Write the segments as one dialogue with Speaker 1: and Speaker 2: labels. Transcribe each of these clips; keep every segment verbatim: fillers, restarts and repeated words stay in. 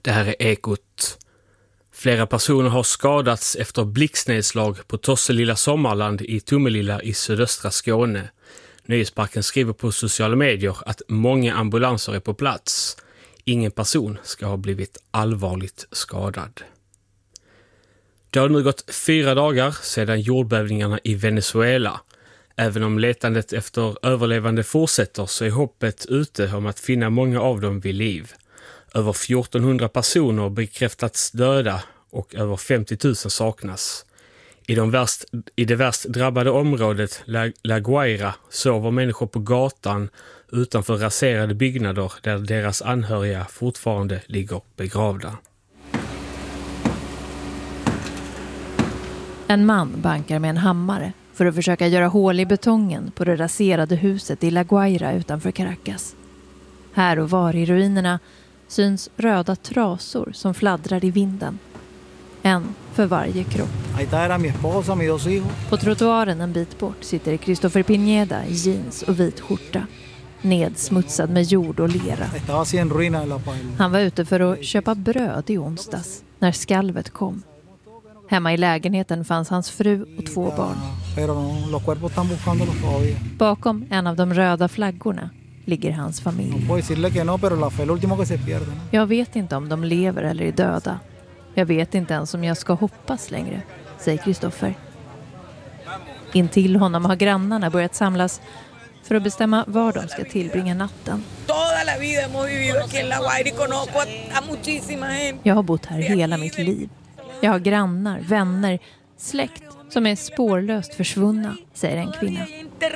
Speaker 1: Det här är Ekot. Flera personer har skadats efter blixtnedslag på Tosselilla Sommarland i Tomelilla i sydöstra Skåne. Nöjesparken skriver på sociala medier att många ambulanser är på plats. Ingen person ska ha blivit allvarligt skadad. Det har nu gått fyra dagar sedan jordbävningarna i Venezuela. Även om letandet efter överlevande fortsätter så är hoppet ute om att finna många av dem vid liv. Över fjortonhundra personer bekräftats döda och över femtio tusen saknas. I, de värst, i det värst drabbade området La, La Guaira sover människor på gatan utanför raserade byggnader där deras anhöriga fortfarande ligger begravda.
Speaker 2: En man bankar med en hammare för att försöka göra hål i betongen på det raserade huset i La Guaira utanför Caracas. Här och var i ruinerna syns röda trasor som fladdrar i vinden. En för varje kropp. På trottoaren en bit bort sitter Christopher Pineda i jeans och vit skjorta. Nedsmutsad med jord och lera. Han var ute för att köpa bröd i onsdags när skalvet kom. Hemma i lägenheten fanns hans fru och två barn. Bakom en av de röda flaggorna ligger hans familj. Jag vet inte om de lever eller är döda. Jag vet inte ens om jag ska hoppas längre, säger Christopher. Intill honom har grannarna börjat samlas för att bestämma var de ska tillbringa natten. Jag har bott här hela mitt liv. Jag har grannar, vänner, släkt som är spårlöst försvunna, säger en kvinna.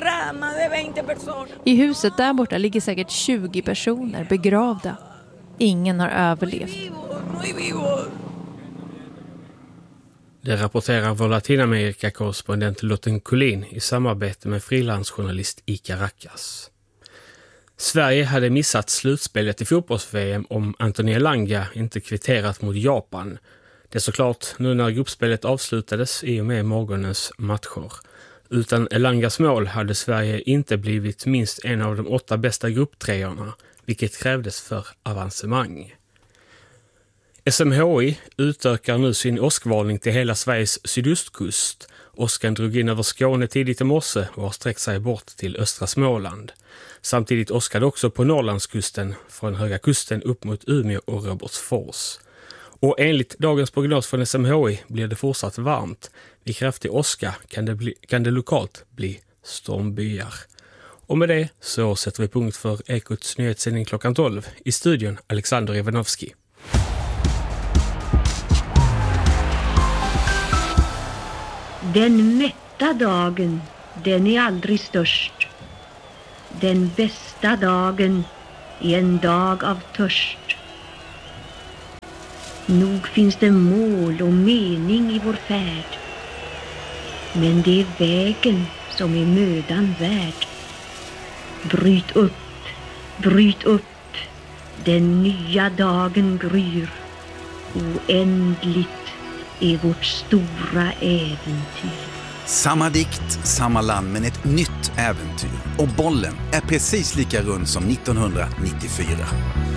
Speaker 2: I huset där borta ligger säkert tjugo personer begravda. Ingen har överlevt.
Speaker 1: Det rapporterar vår Latinamerika-korrespondent Lotten Collin i samarbete med frilansjournalist i Caracas. Sverige hade missat slutspelet i fotbolls-V M om Anthony Elanga inte kvitterat mot Japan. Det är såklart nu när gruppspelet avslutades i och med morgonens matcher. Utan Elangas mål hade Sverige inte blivit minst en av de åtta bästa grupptreorna, vilket krävdes för avancemang. S M H I utökar nu sin åskvarning till hela Sveriges sydostkust. Åskan drog in över Skåne tidigt i morse och har sträckt sig bort till östra Småland. Samtidigt åskade också på Norrlandskusten från Höga kusten upp mot Umeå och Robertsfors. Och enligt dagens prognos från S M H I blir det fortsatt varmt. Vid kraftig åska kan det, bli, kan det lokalt bli stormbyar. Och med det så sätter vi punkt för Ekots nyhetssändning klockan tolv. I studion Alexander Ivanovski.
Speaker 3: Den mätta dagen, den är aldrig störst. Den bästa dagen är en dag av törst. Nog finns det mål och mening i vår färd. Men det är vägen som är mödan värd. Bryt upp, bryt upp. Den nya dagen gryr. Oändligt är vårt stora äventyr.
Speaker 4: Samma dikt, samma land, men ett nytt äventyr. Och bollen är precis lika rund som nittonhundranittiofyra.